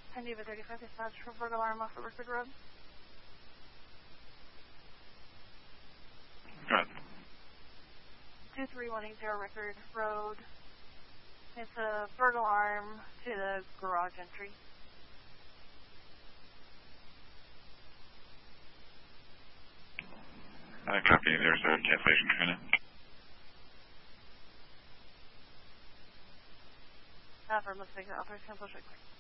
Diva 35 dispatch for burglar alarm off of Rickford Road. Go ahead. 23180 Rickford Road. It's a burglar alarm to the garage entry. Copy. There's a cancellation coming in. For let's make it authorized cancel quick.